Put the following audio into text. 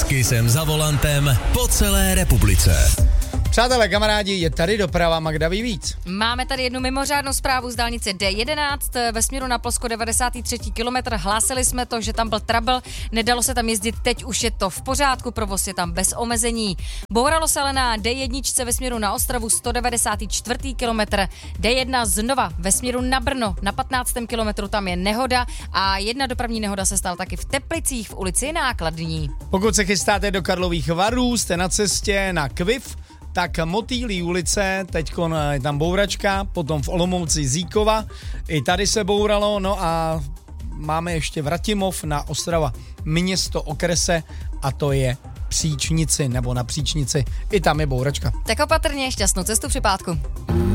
S Kissem za volantem po celé republice. Přátelé, kamarádi, je tady doprava, Magda ví víc. Máme tady jednu mimořádnou zprávu z dálnice D11 ve směru na Polsko 93. kilometr. Hlásili jsme to, že tam byl trouble, nedalo se tam jezdit, teď už je to v pořádku, provoz je tam bez omezení. Bouralo se ale na D1 ve směru na Ostravu 194. kilometr. D1 znova ve směru na Brno na 15. kilometru, tam je nehoda a jedna dopravní nehoda se stala taky v Teplicích v ulici Nákladní. Pokud se chystáte do Karlových Varů, jste na cestě na Kviv, tak Motýlí ulice, teďkon je tam bouračka, potom v Olomouci Zíkova, i tady se bouralo, no a máme ještě Vratimov na Ostrava město okrese a to je Příčnici nebo na Příčnici, i tam je bouračka. Tak opatrně, šťastnou cestu při pátku.